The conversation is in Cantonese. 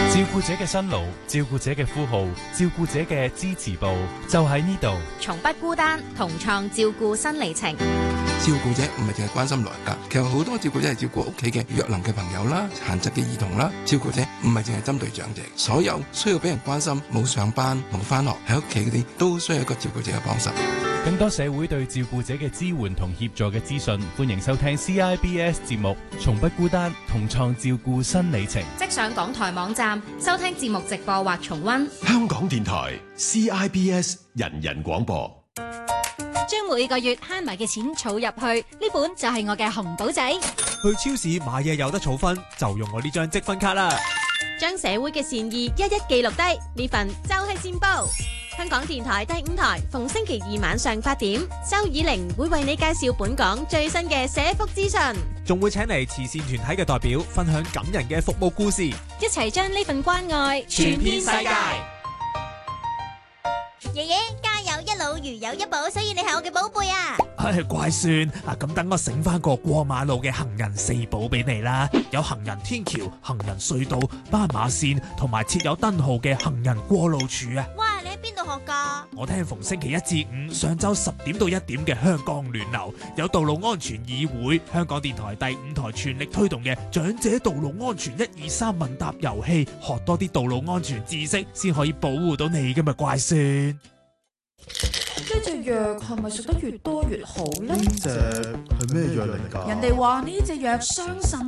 照顧者嘅辛勞，照顧者嘅呼號，照顧者嘅支持部，就喺呢度。 從不孤單，同創照顧新里程。 照顧者唔係淨係關心老人家，其實好多照顧者係照顧屋企嘅弱能嘅朋友啦、殘疾嘅兒童啦。照顧者唔係淨係針對長者，所有需要俾人關心、冇上班、冇返學喺屋企嗰啲，都需要一個照顧者嘅幫手。 更多社會對照顧者嘅支援同協助嘅資訊，歡迎收聽 CIBS 節目《從不孤單，同創照顧新里程》。 即上港台網站收聽節目直播或重溫。 香港電台 CIBS 人人廣播。 將每個月慳埋嘅錢儲入去，呢本就係我嘅紅簿仔。 去超市買嘢有得儲分，就用我呢張積分卡啦。 將社會嘅善意一一記錄低，呢份就係善報。香港電台第5台，逢星期2晚上8點，周以玲會為你介紹本港最新嘅社福資訊， 仲會請嚟慈善團體嘅代表，分享感人嘅服務故事， 一齊將呢份關愛傳遍世界。 爺爺家有一老，如有一寶，所以你係我嘅寶貝啊！ 乖孫啊，咁等我醒翻個過馬路嘅行人4寶俾你啦，有行人天橋、行人隧道、斑馬線同埋設有燈號嘅行人過路處啊！ 哇，你喺邊度學噶？ 我聽逢星期1至5上晝10點到1點嘅香港暖流，有道路安全議會，香港電台第5台全力推動嘅長者道路安全123問答遊戲，學多啲道路安全知識，先可以保護到你㗎嘛，乖孫。 呢隻藥係咪食得越多越好呢？ 呢隻係咩藥嚟㗎？ 人哋話呢隻藥傷腎